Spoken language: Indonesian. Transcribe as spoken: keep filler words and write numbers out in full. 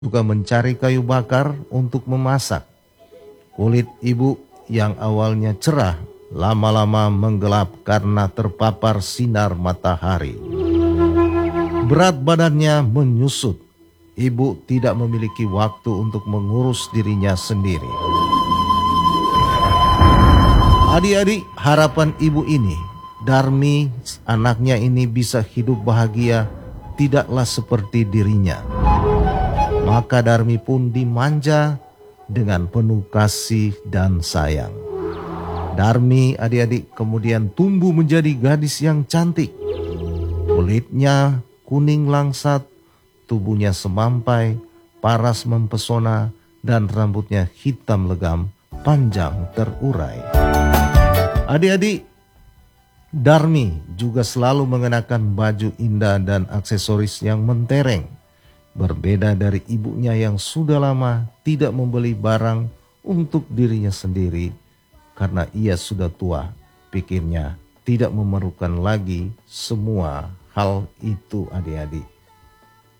Juga mencari kayu bakar untuk memasak. Kulit ibu yang awalnya cerah lama-lama menggelap karena terpapar sinar matahari. Berat badannya menyusut. Ibu tidak memiliki waktu untuk mengurus dirinya sendiri. Adik-adik, harapan ibu ini, Darmi, anaknya ini bisa hidup bahagia, tidaklah seperti dirinya. Maka Darmi pun dimanja dengan penuh kasih dan sayang. Darmi, adik-adik, kemudian tumbuh menjadi gadis yang cantik. Kulitnya kuning langsat, tubuhnya semampai, paras mempesona, dan rambutnya hitam legam, panjang terurai. Adik-adik, Darmi juga selalu mengenakan baju indah dan aksesoris yang mentereng. Berbeda dari ibunya yang sudah lama tidak membeli barang untuk dirinya sendiri karena ia sudah tua, pikirnya tidak memerlukan lagi semua hal itu adik-adik.